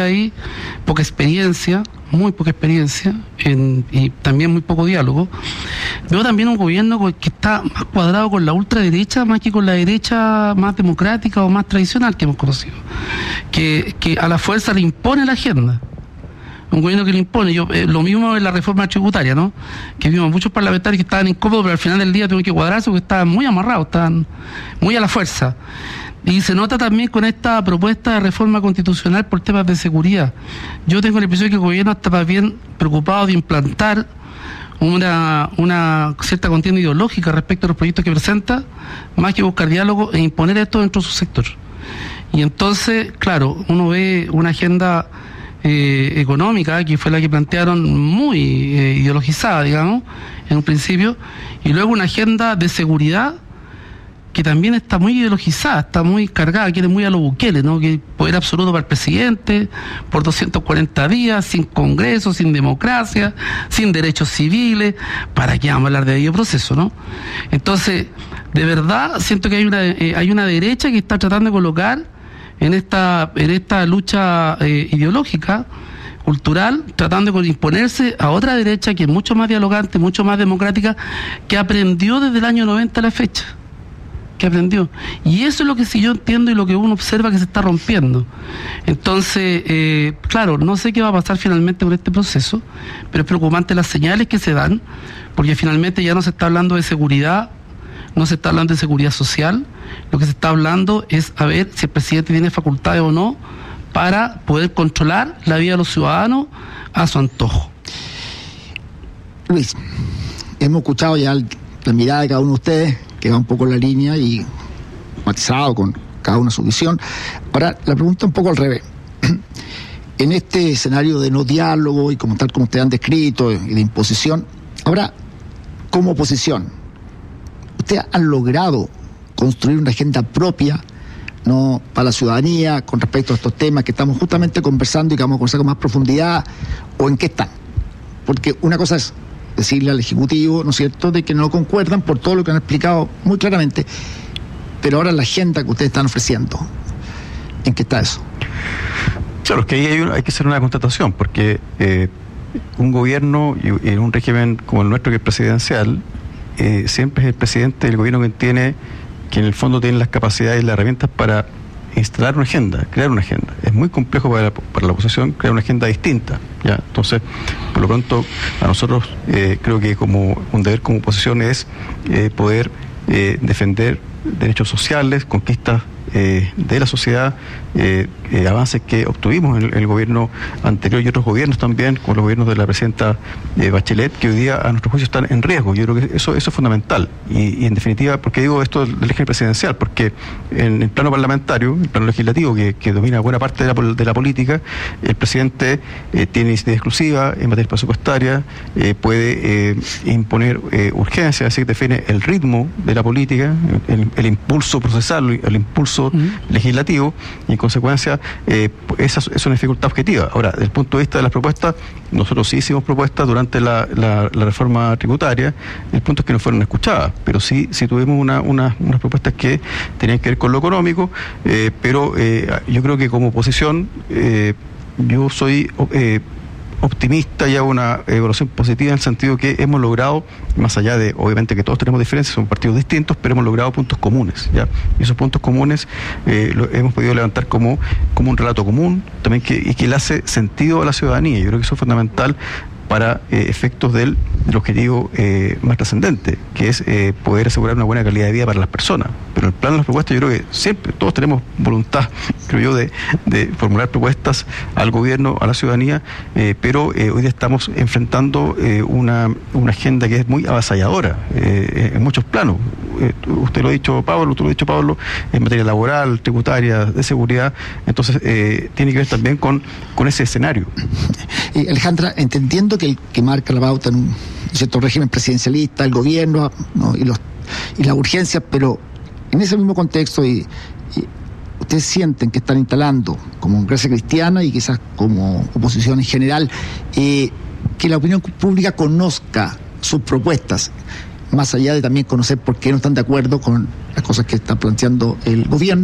hay poca experiencia, muy poca experiencia, y también muy poco diálogo. Veo también un gobierno que está más cuadrado con la ultraderecha más que con la derecha más democrática o más tradicional que hemos conocido, que a la fuerza le impone la agenda. Un gobierno que le impone, lo mismo en la reforma tributaria, ¿no? Que vimos muchos parlamentarios que estaban incómodos, pero al final del día tuvieron que cuadrarse porque estaban muy amarrados, estaban muy a la fuerza. Y se nota también con esta propuesta de reforma constitucional por temas de seguridad. Yo tengo la impresión de que el gobierno está más bien preocupado de implantar una cierta contienda ideológica respecto a los proyectos que presenta, más que buscar diálogo e imponer esto dentro de su sector. Y entonces, claro, uno ve una agenda económica, que fue la que plantearon muy ideologizada, digamos, en un principio, y luego una agenda de seguridad que también está muy ideologizada, está muy cargada, quiere muy a los Bukele, ¿no? Que poder absoluto para el presidente, por 240 días, sin Congreso, sin democracia, sin derechos civiles. ¿Para qué vamos a hablar de debido proceso, no? Entonces, de verdad, siento que hay una derecha que está tratando de colocar en esta lucha ideológica, cultural, tratando de imponerse a otra derecha que es mucho más dialogante, mucho más democrática, que aprendió desde el año 90 a la fecha. Que aprendió. Y eso es lo que sí yo entiendo y lo que uno observa que se está rompiendo. Entonces, claro, no sé qué va a pasar finalmente con este proceso, pero es preocupante las señales que se dan, porque finalmente ya no se está hablando de seguridad, no se está hablando de seguridad social, lo que se está hablando es a ver si el presidente tiene facultades o no para poder controlar la vida de los ciudadanos a su antojo. Luis, hemos escuchado ya la mirada de cada uno de ustedes, que va un poco en la línea y matizado con cada una su visión. Ahora, la pregunta un poco al revés. En este escenario de no diálogo y como tal como ustedes han descrito, y de imposición, ahora, como oposición, ¿ustedes han logrado construir una agenda propia, no, para la ciudadanía con respecto a estos temas que estamos justamente conversando y que vamos a conversar con más profundidad, o en qué están? Porque una cosa es decirle al Ejecutivo, ¿no es cierto?, de que no concuerdan por todo lo que han explicado muy claramente, pero ahora la agenda que ustedes están ofreciendo, ¿en qué está eso? Claro, es que ahí hay que hacer una constatación, porque un gobierno y en un régimen como el nuestro, que es presidencial, siempre es el presidente del gobierno que en el fondo tiene las capacidades y las herramientas para instalar una agenda, crear una agenda. Es muy complejo para la oposición crear una agenda distinta, ¿ya? Entonces, por lo pronto, a nosotros creo que como un deber como oposición es poder defender derechos sociales, conquistas de la sociedad, avances que obtuvimos en el gobierno anterior y otros gobiernos también, como los gobiernos de la presidenta Bachelet, que hoy día a nuestro juicio están en riesgo. Yo creo que eso es fundamental. Y en definitiva, ¿por qué digo esto del régimen presidencial? Porque en el plano parlamentario, el plano legislativo, que domina buena parte de la política, el presidente tiene iniciativa exclusiva en materia presupuestaria, puede imponer urgencias, es decir, define el ritmo de la política, el impulso procesal, el impulso legislativo, y en consecuencia esa es una dificultad objetiva. Ahora, desde el punto de vista de las propuestas, nosotros sí hicimos propuestas durante la reforma tributaria. El punto es que no fueron escuchadas, pero sí tuvimos unas propuestas que tenían que ver con lo económico, pero yo creo que como oposición yo soy optimista y hago una evaluación positiva en el sentido que hemos logrado, más allá de, obviamente, que todos tenemos diferencias, son partidos distintos, pero hemos logrado puntos comunes, ¿ya? Y esos puntos comunes lo hemos podido levantar como un relato común, también que le hace sentido a la ciudadanía. Yo creo que eso es fundamental para efectos del objetivo más trascendente, que es poder asegurar una buena calidad de vida para las personas. Pero el plan de las propuestas, yo creo que siempre todos tenemos voluntad, creo yo, de formular propuestas al gobierno, a la ciudadanía, pero hoy día estamos enfrentando una agenda que es muy avasalladora en muchos planos. Usted lo ha dicho, Pablo, tú lo has dicho, Pablo, en materia laboral, tributaria, de seguridad. Entonces tiene que ver también con ese escenario. Alejandra, entendiendo que el que marca la pauta en un cierto régimen presidencialista, el gobierno, ¿no?, y las urgencias, pero en ese mismo contexto, y ustedes sienten que están instalando como Democracia Cristiana y quizás como oposición en general, que la opinión pública conozca sus propuestas, más allá de también conocer por qué no están de acuerdo con las cosas que está planteando el gobierno,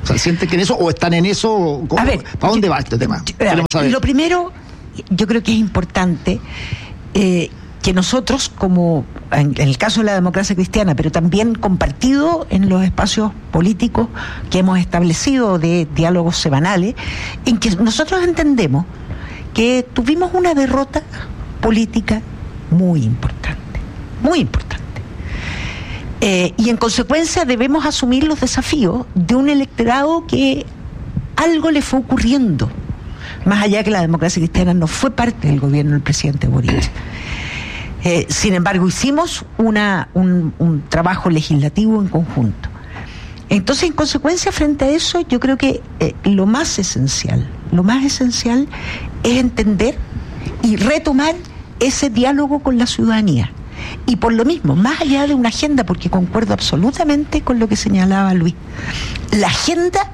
sea, ¿sienten que en eso o están en eso? A ver, ¿para dónde va este tema? Lo primero, yo creo que es importante que nosotros, como en el caso de la democracia cristiana, pero también compartido en los espacios políticos que hemos establecido de diálogos semanales, en que nosotros entendemos que tuvimos una derrota política muy importante, muy importante. Y en consecuencia debemos asumir los desafíos de un electorado que algo le fue ocurriendo, más allá que la democracia cristiana no fue parte del gobierno del presidente Boric. Sin embargo, hicimos un trabajo legislativo en conjunto. Entonces, en consecuencia, frente a eso, yo creo que lo más esencial es entender y retomar ese diálogo con la ciudadanía. Y por lo mismo, más allá de una agenda, porque concuerdo absolutamente con lo que señalaba Luis, la agenda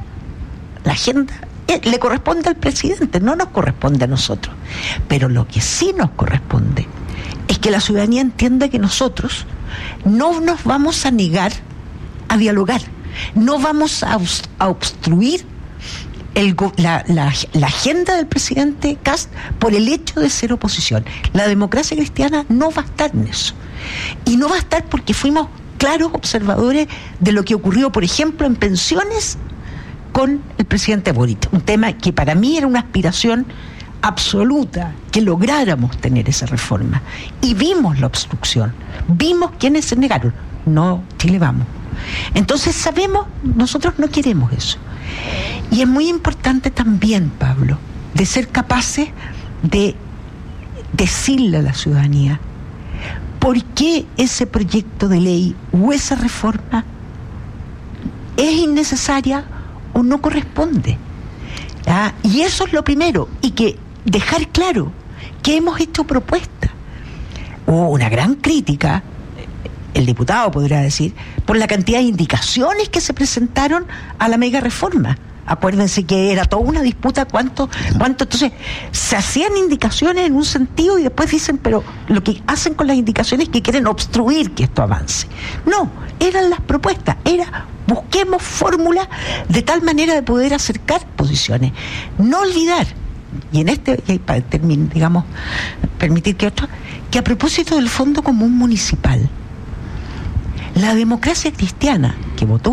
le corresponde al presidente, no nos corresponde a nosotros. Pero lo que sí nos corresponde es que la ciudadanía entienda que nosotros no nos vamos a negar a dialogar, no vamos a obstruir la agenda del presidente Kast por el hecho de ser oposición. La democracia cristiana no va a estar en eso. Y no va a estar porque fuimos claros observadores de lo que ocurrió, por ejemplo, en pensiones con el presidente Boric. Un tema que para mí era una aspiración absoluta, que lográramos tener esa reforma. Y vimos la obstrucción, vimos quienes se negaron. No, Chile vamos. Entonces sabemos, nosotros no queremos eso. Y es muy importante también, Pablo, de ser capaces de decirle a la ciudadanía por qué ese proyecto de ley o esa reforma es innecesaria o no corresponde. Y eso es lo primero, y que dejar claro que hemos hecho propuestas. Hubo una gran crítica, el diputado podrá decir, por la cantidad de indicaciones que se presentaron a la mega reforma. Acuérdense que era toda una disputa cuánto, entonces se hacían indicaciones en un sentido y después dicen, pero lo que hacen con las indicaciones es que quieren obstruir que esto avance. No, eran las propuestas, busquemos fórmulas de tal manera de poder acercar posiciones. No olvidar, y para terminar, digamos, permitir que a propósito del Fondo Común Municipal, la democracia cristiana, que votó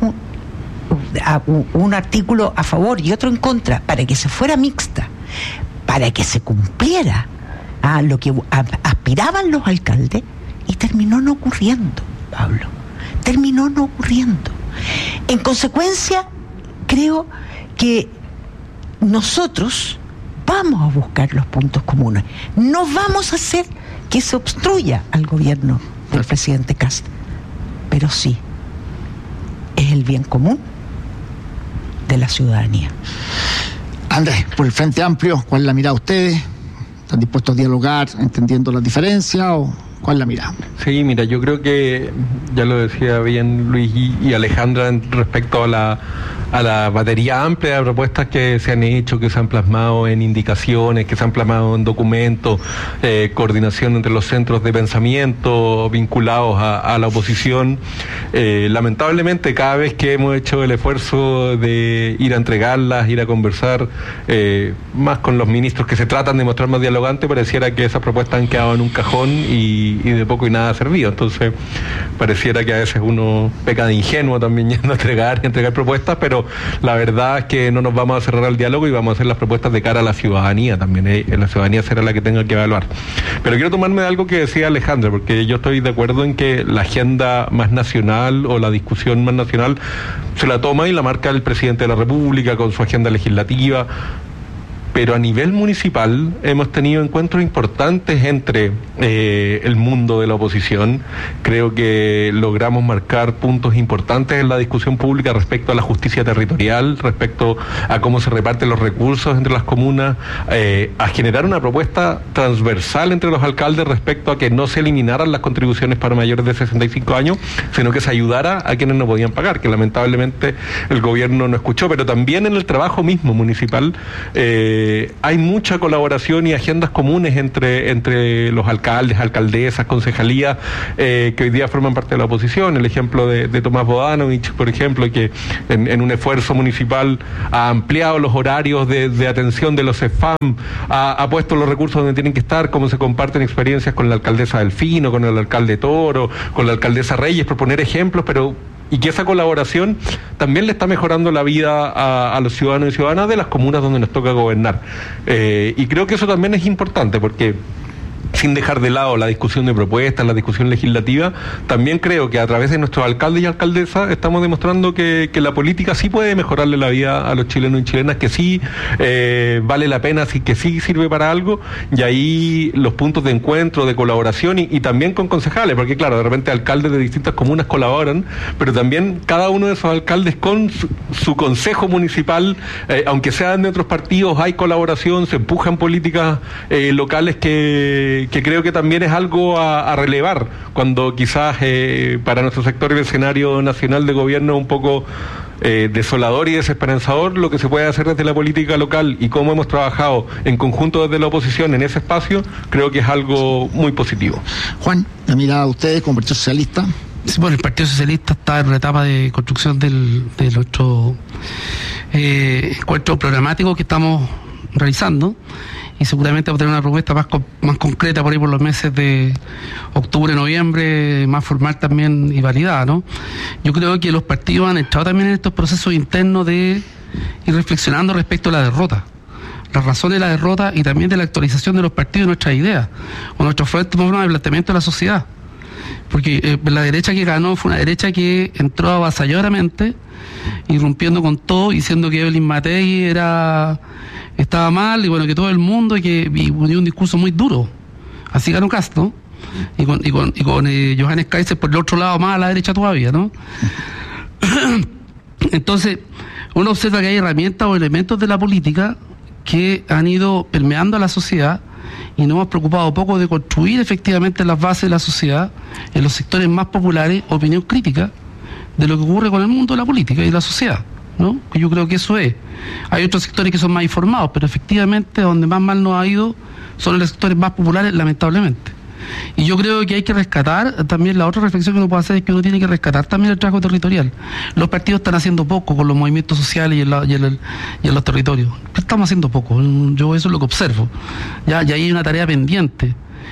un artículo a favor y otro en contra, para que se fuera mixta, para que se cumpliera a lo que aspiraban los alcaldes, y terminó no ocurriendo, Pablo. Terminó no ocurriendo. En consecuencia, creo que nosotros vamos a buscar los puntos comunes. No vamos a hacer que se obstruya al gobierno del presidente Kast, pero sí es el bien común de la ciudadanía. Andrés, por el Frente Amplio, ¿cuál es la mirada de ustedes? ¿Están dispuestos a dialogar entendiendo las diferencias o cuál es la mirada? Sí, mira, yo creo que ya lo decía bien Luis y Alejandra respecto a la batería amplia de propuestas que se han hecho, que se han plasmado en indicaciones, que se han plasmado en documentos, coordinación entre los centros de pensamiento vinculados a la oposición. Lamentablemente, cada vez que hemos hecho el esfuerzo de ir a entregarlas, ir a conversar más con los ministros que se tratan de mostrar más dialogantes, pareciera que esas propuestas han quedado en un cajón y de poco y nada ha servido. Entonces, pareciera que a veces uno peca de ingenuo también yendo a entregar propuestas, pero la verdad es que no nos vamos a cerrar al diálogo y vamos a hacer las propuestas de cara a la ciudadanía también. La ciudadanía será la que tenga que evaluar. Pero quiero tomarme de algo que decía Alejandra, porque yo estoy de acuerdo en que la agenda más nacional o la discusión más nacional se la toma y la marca el presidente de la República con su agenda legislativa. Pero a nivel municipal hemos tenido encuentros importantes entre el mundo de la oposición. Creo que logramos marcar puntos importantes en la discusión pública respecto a la justicia territorial, respecto a cómo se reparten los recursos entre las comunas, a generar una propuesta transversal entre los alcaldes respecto a que no se eliminaran las contribuciones para mayores de 65 años, sino que se ayudara a quienes no podían pagar, que lamentablemente el gobierno no escuchó. Pero también en el trabajo mismo municipal hay mucha colaboración y agendas comunes entre los alcaldes, alcaldesas, concejalías que hoy día forman parte de la oposición. El ejemplo de Tomás Bodanovich, por ejemplo, que en un esfuerzo municipal ha ampliado los horarios de atención de los CEFAM, ha puesto los recursos donde tienen que estar, cómo se comparten experiencias con la alcaldesa Delfino, con el alcalde Toro, con la alcaldesa Reyes, por poner ejemplos, y que esa colaboración también le está mejorando la vida a los ciudadanos y ciudadanas de las comunas donde nos toca gobernar. Y creo que eso también es importante, porque sin dejar de lado la discusión de propuestas, la discusión legislativa, también creo que a través de nuestros alcaldes y alcaldesas estamos demostrando que la política sí puede mejorarle la vida a los chilenos y chilenas, que sí vale la pena, que sí sirve para algo, y ahí los puntos de encuentro, de colaboración y también con concejales, porque claro, de repente alcaldes de distintas comunas colaboran, pero también cada uno de esos alcaldes con su consejo municipal, aunque sean de otros partidos, hay colaboración, se empujan políticas locales que creo que también es algo a relevar, cuando quizás para nuestro sector el escenario nacional de gobierno es un poco desolador y desesperanzador. Lo que se puede hacer desde la política local y cómo hemos trabajado en conjunto desde la oposición en ese espacio, creo que es algo muy positivo. Juan, la mirada de ustedes como Partido Socialista. Sí, bueno, el Partido Socialista está en la etapa de construcción de nuestro encuentro programático que estamos realizando, y seguramente vamos a tener una propuesta más concreta por ahí por los meses de octubre, noviembre, más formal también y validada, ¿no? Yo creo que los partidos han entrado también en estos procesos internos de ir reflexionando respecto a la derrota, las razones de la derrota y también de la actualización de los partidos y nuestras ideas, o nuestros frentes de planteamiento de la sociedad. Porque la derecha que ganó fue una derecha que entró avasalladoramente, irrumpiendo con todo, diciendo que Evelyn Matei estaba mal, y bueno, que todo el mundo, y un discurso muy duro. Así ganó Castro, y con Johannes Kaiser por el otro lado, más a la derecha todavía, ¿no? Entonces, uno observa que hay herramientas o elementos de la política que han ido permeando a la sociedad, y nos hemos preocupado poco de construir efectivamente las bases de la sociedad, en los sectores más populares, opinión crítica de lo que ocurre con el mundo de la política y de la sociedad, ¿no? Que yo creo que eso es. Hay otros sectores que son más informados, pero efectivamente donde más mal nos ha ido son en los sectores más populares, lamentablemente. Y yo creo que hay que rescatar también, la otra reflexión que uno puede hacer es que uno tiene que rescatar también el trabajo territorial. Los partidos están haciendo poco con los movimientos sociales y en los territorios. Estamos haciendo poco, yo eso es lo que observo. Ya hay una tarea pendiente.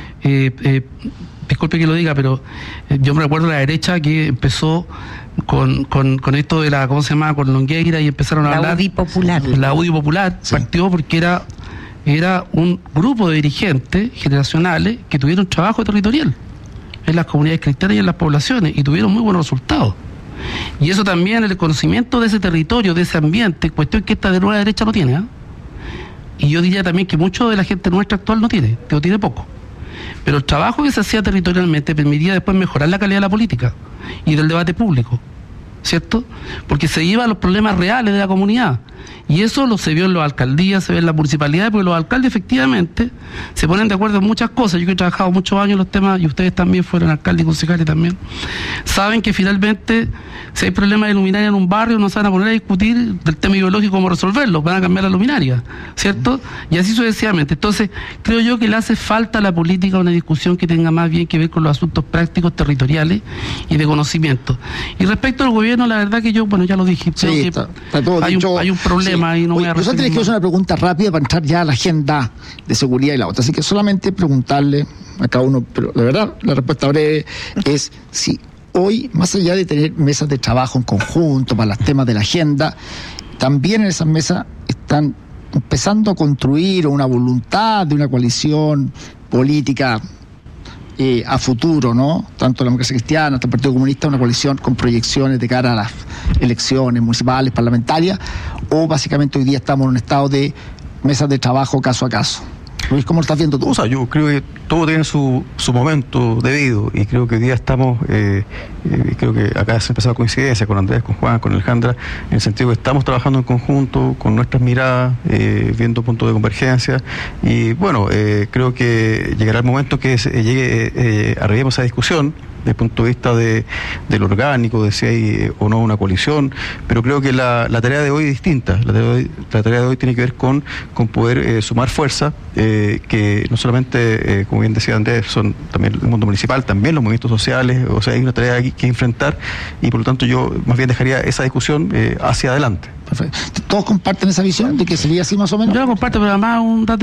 Disculpe que lo diga, pero yo me recuerdo la derecha que empezó con esto de la, ¿cómo se llama?, con Longueira, y empezaron a hablar. La UDI Popular. La UDI Popular, sí. Partió porque era un grupo de dirigentes generacionales que tuvieron trabajo territorial en las comunidades cristianas y en las poblaciones, y tuvieron muy buenos resultados. Y eso también, el conocimiento de ese territorio, de ese ambiente, cuestión que esta de nueva derecha no tiene, ¿eh? Y yo diría también que mucho de la gente nuestra actual no tiene poco. Pero el trabajo que se hacía territorialmente permitía después mejorar la calidad de la política y del debate público, ¿cierto? Porque se iba a los problemas reales de la comunidad. Y eso se vio en las alcaldías, se ve en las municipalidades, porque los alcaldes efectivamente se ponen de acuerdo en muchas cosas. Yo que he trabajado muchos años en los temas, y ustedes también fueron alcaldes y concejales también, saben que finalmente, si hay problemas de luminaria en un barrio, no se van a poner a discutir del tema ideológico cómo resolverlo, van a cambiar la luminaria, ¿cierto? Y así sucesivamente. Entonces, creo yo que le hace falta a la política una discusión que tenga más bien que ver con los asuntos prácticos, territoriales y de conocimiento. Y respecto al gobierno, la verdad que yo, bueno, ya lo dije, sí, creo que hay un problema. Sí. Y no voy a nosotros tenemos que hacer una pregunta rápida para entrar ya a la agenda de seguridad y la otra. Así que solamente preguntarle a cada uno, pero la verdad, la respuesta breve es si hoy, más allá de tener mesas de trabajo en conjunto para los temas de la agenda, también en esas mesas están empezando a construir una voluntad de una coalición política a futuro, ¿no? Tanto la Democracia Cristiana, tanto el Partido Comunista, una coalición con proyecciones de cara a las elecciones municipales, parlamentarias, o básicamente hoy día estamos en un estado de mesas de trabajo caso a caso. Luis, ¿cómo lo estás viendo tú? O sea, yo creo que todo tiene su momento debido, y creo que hoy día estamos, creo que acá se ha empezado coincidencia con Andrés, con Juan, con Alejandra, en el sentido que estamos trabajando en conjunto, con nuestras miradas, viendo puntos de convergencia, y bueno, creo que llegará el momento que arribemos a esa discusión desde el punto de vista del orgánico, de si hay o no una coalición, pero creo que la tarea de hoy es distinta. La tarea de hoy tiene que ver con poder sumar fuerza, que no solamente, como bien decía Andrés, son también el mundo municipal, también los movimientos sociales, o sea, hay una tarea aquí que enfrentar, y por lo tanto yo más bien dejaría esa discusión hacia adelante. Perfecto. ¿Todos comparten esa visión de que sería así más o menos? Yo la comparto, pero además un dato